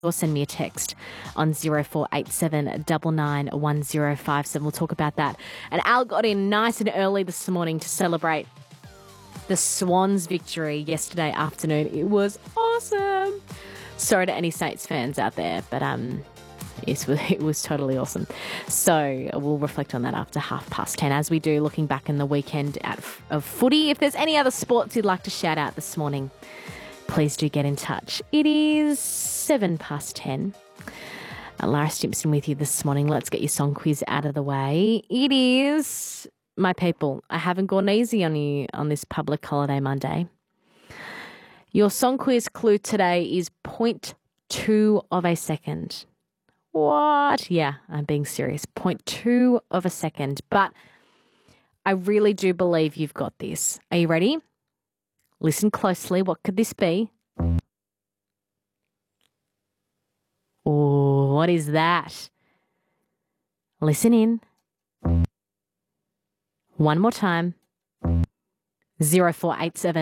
or send me a text on 0487 991057. We'll talk about that. And Al got in nice and early this morning to celebrate the Swans' victory yesterday afternoon. It was awesome. Sorry to any Saints fans out there, but yes, it was totally awesome. So we'll reflect on that after 10:30, as we do, looking back in the weekend of footy. If there's any other sports you'd like to shout out this morning, please do get in touch. It is 10:07. Lara Stimpson with you this morning. Let's get your song quiz out of the way. It is, my people, I haven't gone easy on you on this public holiday Monday. Your song quiz clue today is 0.2 of a second. What? Yeah, I'm being serious. 0.2 of a second. But I really do believe you've got this. Are you ready? Listen closely. What could this be? Oh, what is that? Listen in. One more time. 0487